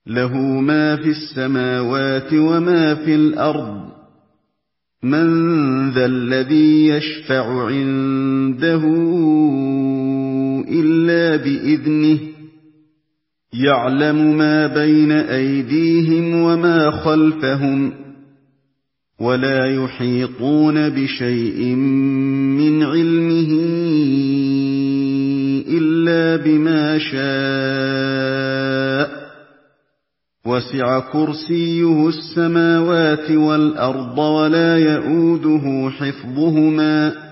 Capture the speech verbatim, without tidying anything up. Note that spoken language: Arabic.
لَهُ مَا فِي السَّمَاوَاتِ وَمَا فِي الْأَرْضِ ۗ مَن ذَا الَّذِي يَشْفَعُ عِندَهُ إِلَّا بِإِذْنِهِ ۚ يَعْلَمُ مَا بَيْنَ أَيْدِيهِمْ وَمَا خَلْفَهُمْ ۖ وَلَا يُحِيطُونَ بِشَيْءٍ مِّنْ عِلْمِهِ إِلَّا بِمَا شَاءَ ۚ وَسِعَ كُرْسِيُّهُ السَّمَاوَاتِ وَالْأَرْضَ وَلَا يَئُودُهُ حِفْظُهُمَا ۚ